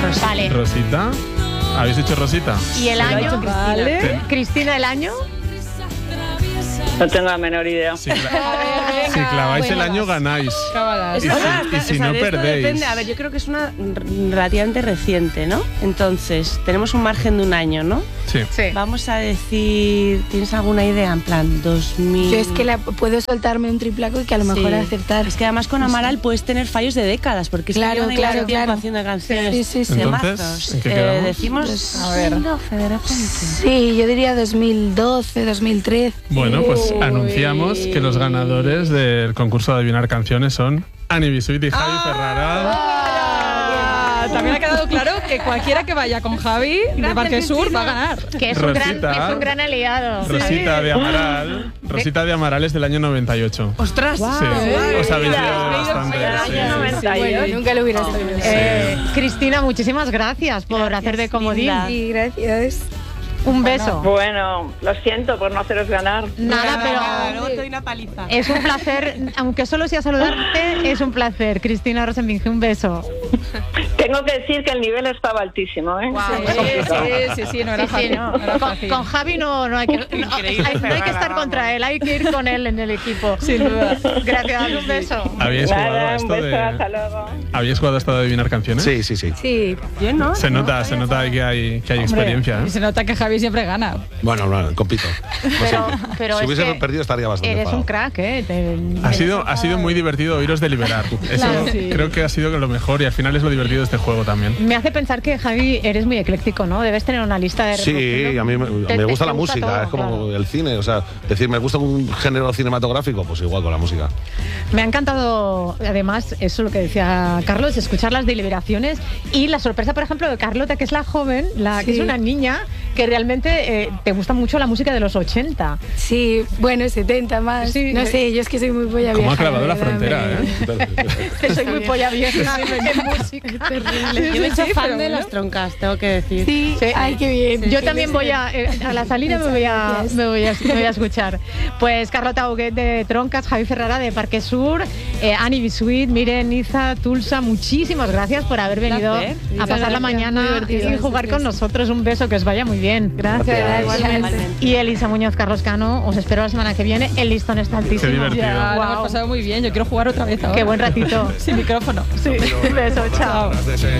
Vale. Rosita. ¿Habéis hecho Rosita? ¿Y el año? Vale. Cristina, ¿el año? No tengo la menor idea. Si claváis el año, ganáis. Cábalas. Y si no, de esto perdéis. depende. A ver, yo creo que es una relativamente reciente, ¿no? Entonces, tenemos un margen de un año, ¿no? Sí. Vamos a decir, ¿tienes alguna idea? En plan, 2000... Yo es que puedo soltarme un triplaco y que a lo mejor acertar. Es que además con Amaral puedes tener fallos de décadas, porque es Claro, que llevan claro, tiempo claro. haciendo canciones Sí. de Entonces, mazos. ¿en qué quedamos? Decimos A ver. 2012 de repente. Sí, yo diría 2012, 2013. Bueno, pues anunciamos que los ganadores del concurso de adivinar canciones son Ani Bisuit y Javi Ferrara. También ha quedado claro que cualquiera que vaya con Javi de Parque Sur va a ganar. Que es Rosita. un gran aliado. Rosita de Amaral. Rosita de Amaral es del año 98. ¡Ostras! Sí, os habéis liado bastante. Sí. Nunca lo hubiera sabido. Cristina, muchísimas gracias por hacer de comodín. linda. Sí, gracias. Un beso. Bueno, lo siento por no haceros ganar. Nada, Luego te pero doy una paliza. es un placer, aunque solo sea saludarte, es un placer. Cristina Rosenbinge, un beso. Tengo que decir que el nivel estaba altísimo, ¿eh? Sí, no era fácil. No. no era fácil. Con Javi no hay que estar contra él, hay que ir con él en el equipo. Sin duda. Gracias, un beso. ¿Habíais jugado a Nada, un esto beso, hasta de... luego. ¿Habíais jugado a esto de adivinar canciones? Sí. Sí. Yo no. Se nota que hay experiencia. Y se nota que Javi siempre gana. Bueno, compito. Pero Si es hubiese que perdido estaría bastante eres enfadado. un crack, ¿eh? Ha sido muy divertido oíros deliberar. Eso creo que ha sido lo mejor y al final es lo divertido de este juego también. Me hace pensar que, Javi, eres muy ecléctico, ¿no? Debes tener una lista de Sí, reproducción. a mí me gusta la música, todo, es como claro. el cine, o sea, decir, me gusta un género cinematográfico, pues igual con la música. Me ha encantado, además, eso lo que decía Carlos, escuchar las deliberaciones y la sorpresa, por ejemplo, de Carlota, que es la joven, que es una niña, que realmente te gusta mucho la música de los 80. Sí, bueno, 70 más. Sí. No sé, yo es que soy muy polla vieja. ¿Cómo ha clavado la verdad, frontera, Que soy muy polla vieja en música. Yo me he hecho fan de las troncas, tengo que decir. Sí, Sí. ay, qué bien. Yo también voy a la salida me voy a escuchar. Pues Carlota Huguet de Troncas, Javi Ferrara de Parque Sur, Ani Bisuit, Miren, Niza, Tulsa, muchísimas gracias por haber venido Placer. a pasar la Muy mañana divertido, y jugar con nosotros. Un beso, que os vaya muy bien. Gracias, igualmente. Y Elisa Muñoz, Carlos Cano, os espero la semana que viene. El listón está altísimo. Qué divertido. Ya, lo Guau. hemos pasado muy bien. Yo quiero jugar otra vez ahora. Qué buen ratito. Sin micrófono. Sí. Un beso, chao.